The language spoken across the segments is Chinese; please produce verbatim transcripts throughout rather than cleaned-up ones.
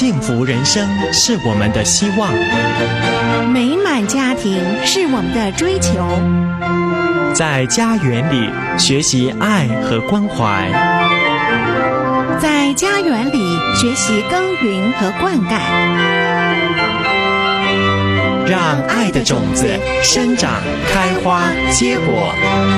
幸福人生是我们的希望， 美满家庭是我们的追求， 在家园里学习爱和关怀， 在家园里学习耕耘和灌溉， 让爱的种子生长、开花、结果。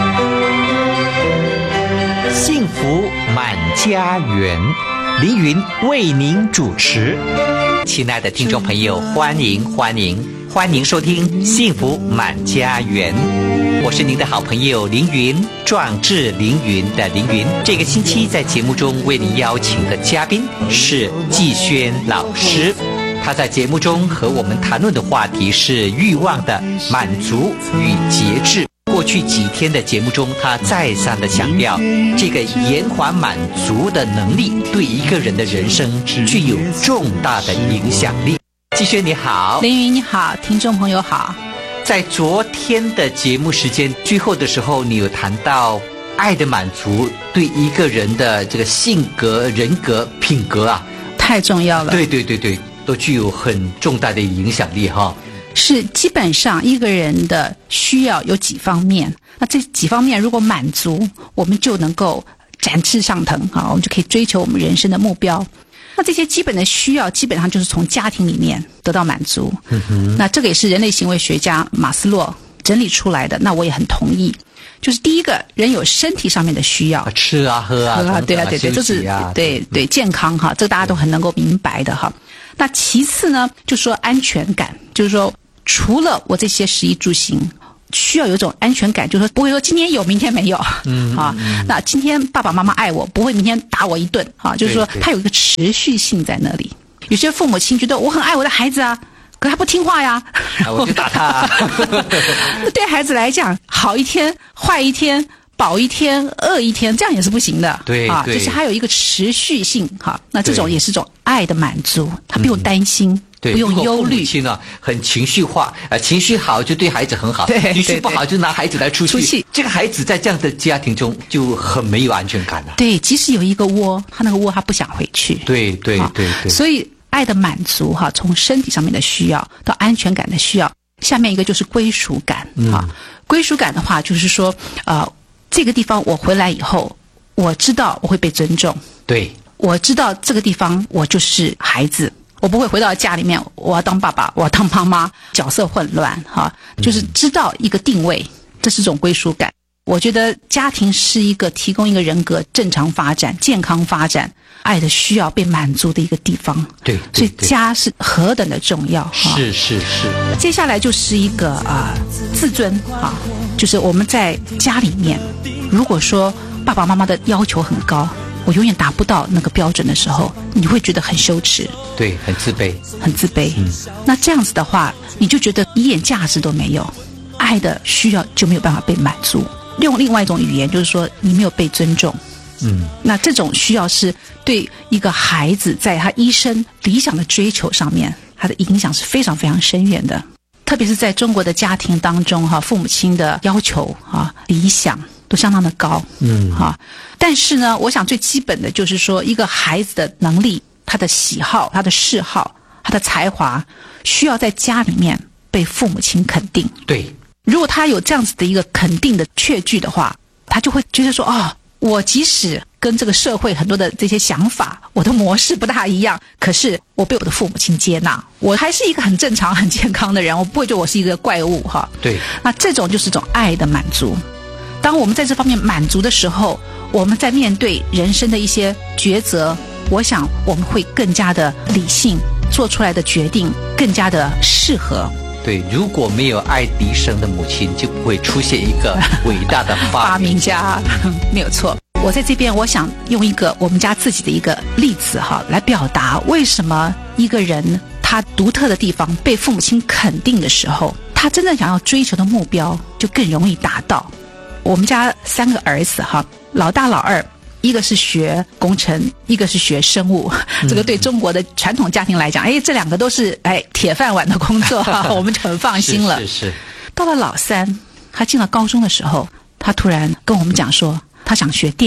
幸福满家园，凌云为您主持。亲爱的听众朋友，欢迎欢迎欢迎收听幸福满家园，我是您的好朋友凌云，壮志凌云的凌云。这个星期在节目中为您邀请的嘉宾是季轩老师，他在节目中和我们谈论的话题是欲望的满足与节制。过去几天的节目中，他再三的强调，这个延缓满足的能力对一个人的人生具有重大的影响力。季轩你好。 凌云你好，听众朋友好。 在昨天的节目时间最后的时候，你有谈到爱的满足对一个人的这个性格、人格、品格啊， 太重要了。 对对对对，都具有很重大的影响力哈。 是基本上一个人的需要有几方面，那这几方面如果满足，我们就能够展翅上腾啊，我们就可以追求我们人生的目标。那这些基本的需要基本上就是从家庭里面得到满足。嗯哼，那这个也是人类行为学家马斯洛整理出来的，那我也很同意。就是第一个，人有身体上面的需要， 吃啊喝啊， 喝啊对啊对对，这是对对健康哈，这个大家都很能够明白的哈。那其次呢，就说安全感，就是说除了我这些食衣住行，需要有一种安全感，就是说不会说今天有明天没有，嗯啊，那今天爸爸妈妈爱我，不会明天打我一顿啊，就是说他有一个持续性在那里。有些父母亲觉得我很爱我的孩子啊，可他不听话呀， 啊、我就打他、啊。 那对孩子来讲，好一天坏一天，饱一天饿一天，这样也是不行的。 对啊，就是还有一个持续性哈。那这种也是一种爱的满足，他不用担心。嗯对， 不用忧虑。 父母亲呢，很情绪化，呃，情绪好就对孩子很好，情绪不好就拿孩子来出气。出气，这个孩子在这样的家庭中就很没有安全感了。 对，即使有一个窝，他那个窝他不想回去。 对对对对。 所以爱的满足哈，从身体上面的需要到安全感的需要，下面一个就是归属感哈、嗯。归属感的话，就是说，呃，这个地方我回来以后，我知道我会被尊重。 对， 我知道这个地方我就是孩子。我不会回到家里面，我要当爸爸，我要当妈妈，角色混乱哈，就是知道一个定位，这是种归属感。我觉得家庭是一个提供一个人格正常发展、健康发展、爱的需要被满足的一个地方。 对， 所以家是何等的重要哈。 是是是。 接下来就是一个啊、呃、自尊啊，就是我们在家里面，如果说爸爸妈妈的要求很高，我永远达不到那个标准的时候，你会觉得很羞耻， 对，很自卑， 很自卑。嗯，那这样子的话，你就觉得一点价值都没有，爱的需要就没有办法被满足。用另外一种语言，就是说你没有被尊重。嗯，那这种需要是对一个孩子在他一生理想的追求上面，他的影响是非常非常深远的。特别是在中国的家庭当中哈，父母亲的要求啊、理想都相当的高，嗯，哈。但是呢，我想最基本的就是说，一个孩子的能力、他的喜好、他的嗜好、他的才华，需要在家里面被父母亲肯定。 对， 如果他有这样子的一个肯定的确据的话，他就会觉得说，哦，我即使跟这个社会很多的这些想法，我的模式不大一样，可是我被我的父母亲接纳，我还是一个很正常、很健康的人，我不会觉得我是一个怪物哈。 对， 那这种就是一种爱的满足。当我们在这方面满足的时候，我们在面对人生的一些抉择，我想我们会更加的理性，做出来的决定更加的适合。 对，如果没有爱迪生的母亲，就不会出现一个伟大的发明家。 没有错。我在这边，我想用一个我们家自己的一个例子哈，来表达为什么一个人他独特的地方被父母亲肯定的时候，他真正想要追求的目标就更容易达到。我们家三个儿子哈，老大老二，一个是学工程，一个是学生物，嗯、这个对中国的传统家庭来讲，哎，这两个都是哎铁饭碗的工作哈，我们就很放心了。 是是是。 到了老三，他进了高中的时候，他突然跟我们讲说，他想学电影。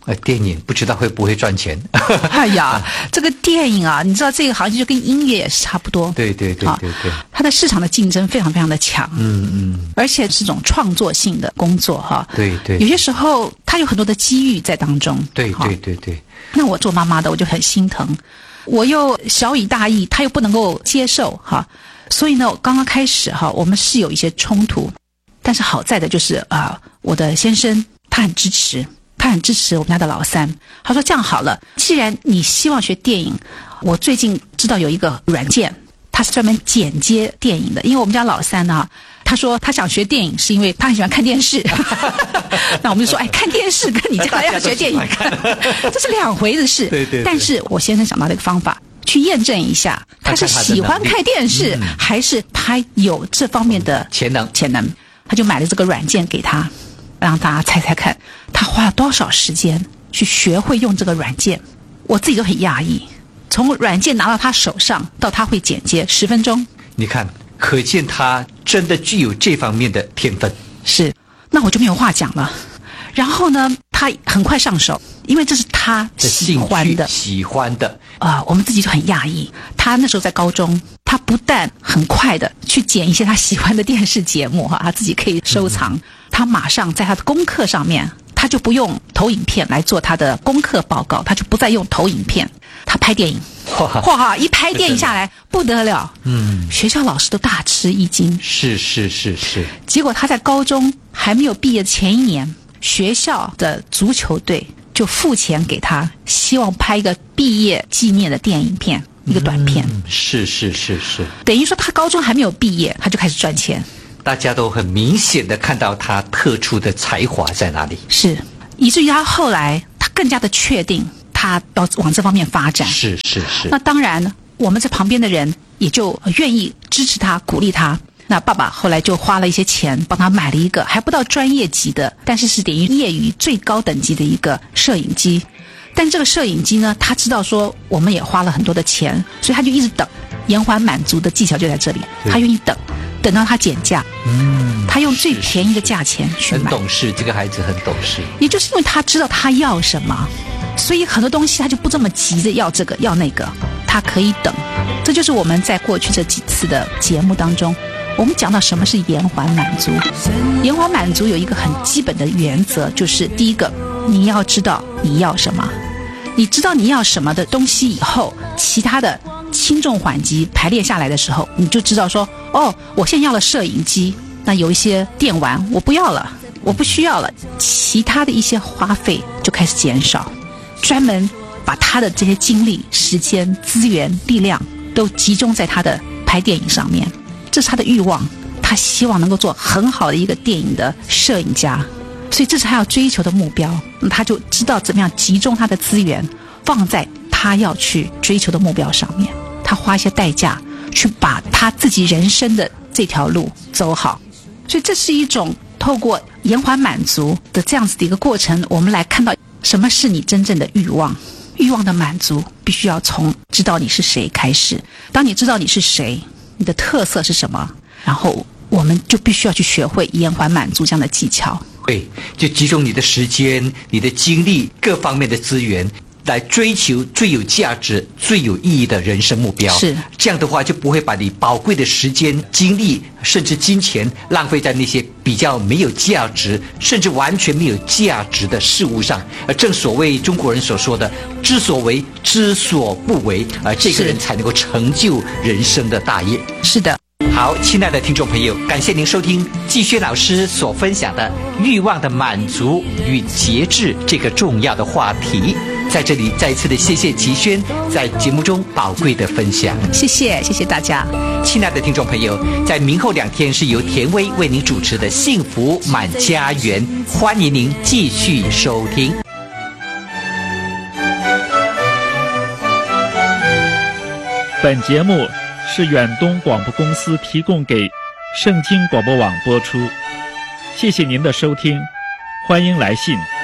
呃，电影不知道会不会赚钱。 哎呀，这个电影啊，你知道这个行业就跟音乐也是差不多。 对对对对对， 它的市场的竞争非常非常的强。 嗯嗯， 而且是种创作性的工作哈。 对对， 有些时候它有很多的机遇在当中。 对对对对。 那我做妈妈的我就很心疼，我又小以大义，他又不能够接受哈，所以呢，刚刚开始哈，我们是有一些冲突，但是好在的就是啊、呃，我的先生他很支持。他很支持我们家的老三，他说这样好了，既然你希望学电影，我最近知道有一个软件，它是专门剪接电影的。因为我们家老三呢，他说他想学电影是因为他很喜欢看电视。那我们就说，哎，看电视跟你将来要学电影，这是两回的事。 对 对, 对。 但是我先生想到了一个方法，去验证一下他是喜欢看电视，嗯、还是他有这方面的潜能。 潜能，他就买了这个软件给他。让大家猜猜看，他花了多少时间去学会用这个软件？我自己都很讶异。从软件拿到他手上到他会剪接，十分钟。 你看，可见他真的具有这方面的天分。 是，那我就没有话讲了。然后呢，他很快上手，因为这是他喜欢的， 喜欢的啊、呃，我们自己就很讶异。他那时候在高中，他不但很快的去剪一些他喜欢的电视节目哈，他自己可以收藏。嗯，他马上在他的功课上面，他就不用投影片来做他的功课报告，他就不再用投影片，他拍电影。哇，一拍电影下来不得了，嗯，学校老师都大吃一惊。 是是是是。结果他在高中还没有毕业前一年，学校的足球队就付钱给他，希望拍一个毕业纪念的电影片，一个短片。 嗯，是是是是。 等于说他高中还没有毕业，他就开始赚钱。 大家都很明显的看到他特殊的才华在哪里， 是以至于他后来他更加的确定他要往这方面发展。 是是是。 那当然我们在旁边的人也就愿意支持他，鼓励他。那爸爸后来就花了一些钱帮他买了一个还不到专业级的，但是是等于业余最高等级的一个摄影机。但这个摄影机呢，他知道说我们也花了很多的钱，所以他就一直等，延缓满足的技巧就在这里，他愿意等等到他减价，嗯，他用最便宜的价钱去买。 很懂事，这个孩子很懂事。 也就是因为他知道他要什么，所以很多东西他就不这么急着要这个要那个，他可以等。这就是我们在过去这几次的节目当中，我们讲到什么是延缓满足。延缓满足有一个很基本的原则，就是第一个，你要知道你要什么。你知道你要什么的东西以后，其他的轻重缓急排列下来的时候，你就知道说，哦，我现在要了摄影机，那有一些电玩我不要了，我不需要了，其他的一些花费就开始减少，专门把他的这些精力、时间、资源、力量都集中在他的拍电影上面。这是他的欲望，他希望能够做很好的一个电影的摄影家，所以这是他要追求的目标。那他就知道怎么样集中他的资源放在他要去追求的目标上面，他花一些代价去把他自己人生的这条路走好。所以这是一种透过延缓满足的这样子的一个过程，我们来看到什么是你真正的欲望。欲望的满足必须要从知道你是谁开始。当你知道你是谁，你的特色是什么，然后我们就必须要去学会延缓满足这样的技巧。 对，就集中你的时间、你的精力、各方面的资源，来追求最有价值、最有意义的人生目标。 是这样的话，就不会把你宝贵的时间、精力，甚至金钱浪费在那些比较没有价值，甚至完全没有价值的事物上。而正所谓中国人所说的“知所为，知所不为”，而这个人才能够成就人生的大业。 是的。 好，亲爱的听众朋友，感谢您收听季轩老师所分享的欲望的满足与节制这个重要的话题。在这里再一次的谢谢季轩在节目中宝贵的分享。 谢谢，谢谢大家。 亲爱的听众朋友，在明后两天是由田薇为您主持的幸福满家园，欢迎您继续收听。 本节目是远东广播公司提供给圣经广播网播出，谢谢您的收听，欢迎来信。